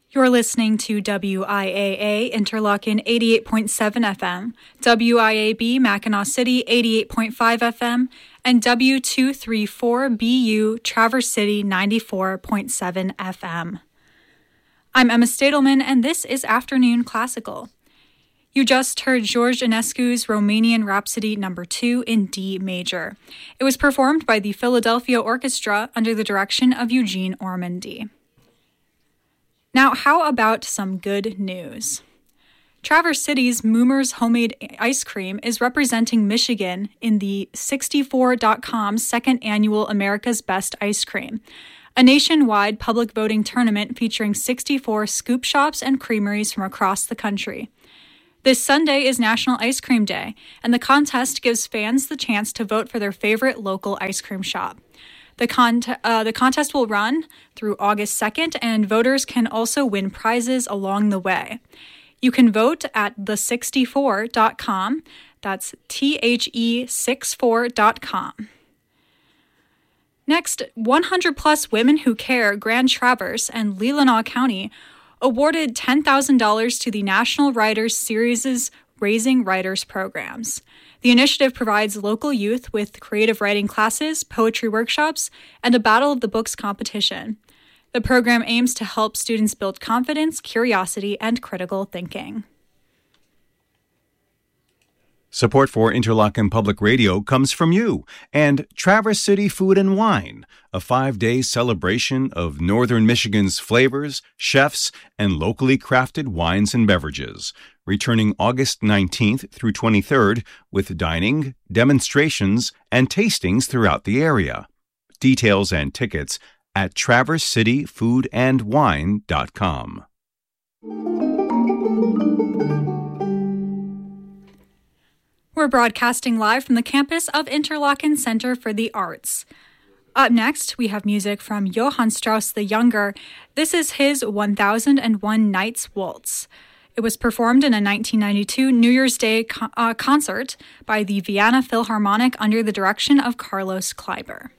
You're listening to WIAA Interlochen 88.7 FM, WIAB Mackinac City 88.5 FM, and W234BU Traverse City 94.7 FM. I'm Emma Stadelman, and this is Afternoon Classical. You just heard George Enescu's Romanian Rhapsody No. 2 in D major. It was performed by the Philadelphia Orchestra under the direction of Eugene Ormandy. Now, how about some good news? Traverse City's Moomer's Homemade Ice Cream is representing Michigan in the 64.com second annual America's Best Ice Cream, a nationwide public voting tournament featuring 64 scoop shops and creameries from across the country. This Sunday is National Ice Cream Day, and the contest gives fans the chance to vote for their favorite local ice cream shop. The contest will run through August 2nd, and voters can also win prizes along the way. You can vote at the64.com. That's THE64.com. Next, 100-plus Women Who Care Grand Traverse and Leelanau County awarded $10,000 to the National Writers Series' Raising Writers programs. The initiative provides local youth with creative writing classes, poetry workshops, and a Battle of the Books competition. The program aims to help students build confidence, curiosity, and critical thinking. Support for Interlochen Public Radio comes from you and Traverse City Food and Wine, a 5-day celebration of Northern Michigan's flavors, chefs, and locally crafted wines and beverages, returning August 19th through 23rd with dining, demonstrations, and tastings throughout the area. Details and tickets at traversecityfoodandwine.com. We're broadcasting live from the campus of Interlochen Center for the Arts. Up next, we have music from Johann Strauss the Younger. This is his 1001 Nights Waltz. It was performed in a 1992 New Year's Day concert by the Vienna Philharmonic under the direction of Carlos Kleiber.